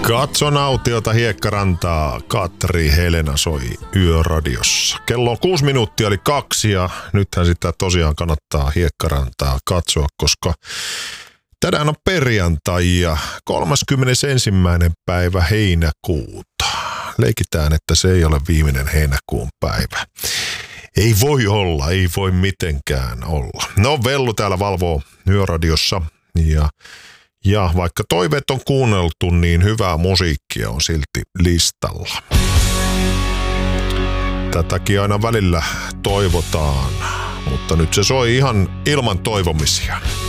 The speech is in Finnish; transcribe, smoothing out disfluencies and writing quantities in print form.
Katso nautiota Hiekkarantaa, Katri Helena soi Yöradiossa. Kello on 6 minuuttia eli 2 ja nythän sitä tosiaan kannattaa Hiekkarantaa katsoa, koska tänään on perjantai ja 31. päivä heinäkuuta. Leikitään, että se ei ole viimeinen heinäkuun päivä. Ei voi olla, ei voi mitenkään olla. No, Vellu täällä valvoo Yöradiossa ja vaikka toiveet on kuunneltu, niin hyvää musiikkia on silti listalla. Tätäkin aina välillä toivotaan, mutta nyt se soi ihan ilman toivomisia.